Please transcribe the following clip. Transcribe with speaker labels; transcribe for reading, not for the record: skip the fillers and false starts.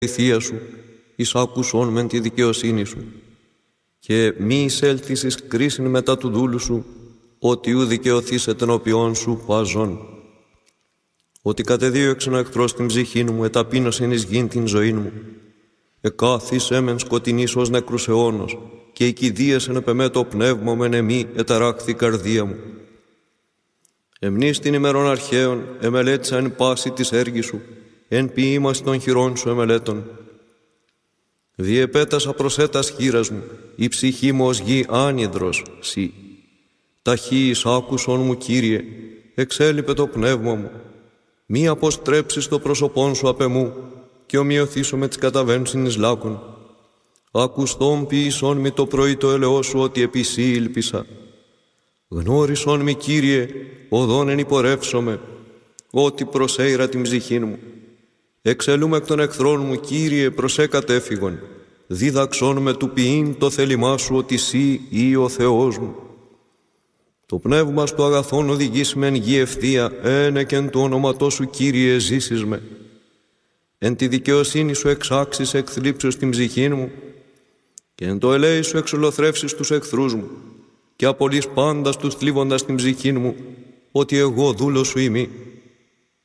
Speaker 1: η θεία σου, εις άκουσον μεν τη δικαιοσύνη σου. Και μη εισέλθεις εις κρίσιν μετά του δούλου σου, ότι ου δικαιωθείς ετενοποιών σου παζών. Ότι κατεδίωξεν ο εχθρός την ψυχήν μου, εταπείνωσεν εις γην την ζωήν μου. Εκάθισε μεν σκοτεινής ως νεκρούς αιώνος, και οικηδίασεν επεμέ το πνεύμα μεν εμή, εταράχθη καρδία μου. Εμνείς την ημερών αρχαίων, εμελέτησα εν πάση της έργης σου, εν ποίημας των χειρών σου εμελέτων. Διεπέτασα προσέτας χείρας μου, η ψυχή μου ως γη άνυδρος, σύ. Ταχύης άκουσον μου, Κύριε, εξέλιπε το πνεύμα μου. Μη αποστρέψεις το πρόσωπόν σου απ' εμού, και ομοιωθήσω με τις καταβαίνσιν εις λάκων. Ακουστόν ποιησόν μη το πρωί το ελαιό σου, ότι επί σύ ήλπισα. Γνώρισον μη, Κύριε, οδόν εν υπορεύσομαι, ότι προσέειρα την ψυχήν μου. Εξελούμε εκ των εχθρών μου, Κύριε, προσέ κατέφυγον. Δίδαξόν με του ποιήν το θέλημά σου, ότι σύ ή ο Θεός μου. Το πνεύμα στο αγαθόν οδηγείς με εν γη ευθεία, ένε και εν το όνοματό σου, Κύριε, ζήσεις με. Εν τη δικαιοσύνη σου εξάξεις εκθλίψεως την ψυχήν μου, και εν το ελέη σου εξολοθρεύσεις τους εχθρούς μου, και απολύς πάντας τους θλίβοντας την ψυχήν μου, ότι εγώ δούλος σου είμαι.